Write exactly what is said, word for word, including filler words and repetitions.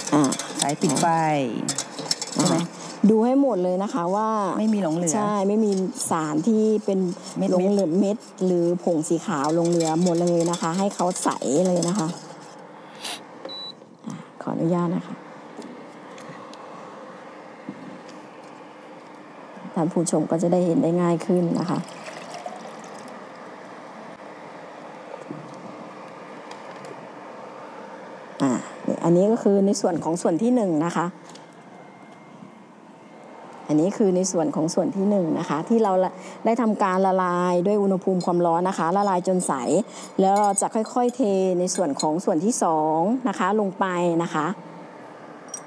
อ่าสายปิดไฟใช่ไหมดูให้หมดเลยนะคะว่าไม่มีหลงเหลือใช่ไม่มีสารที่เป็นหลงเหลือเม็ดหรือผงสีขาวลงเหลือหมดเลยนะคะให้เขาใสเลยนะคะขออนุญาตนะคะท่านผู้ชมก็จะได้เห็นได้ง่ายขึ้นนะคะอ่าอันนี้ก็คือในส่วนของส่วนที่หนึ่งนะคะอันนี้คือในส่วนของส่วนที่หนึ่งนะคะที่เราได้ทำการละลายด้วยอุณหภูมิความร้อนนะคะละลายจนใสแล้วเราจะค่อยๆเทในส่วนของส่วนที่สองนะคะลงไปนะคะ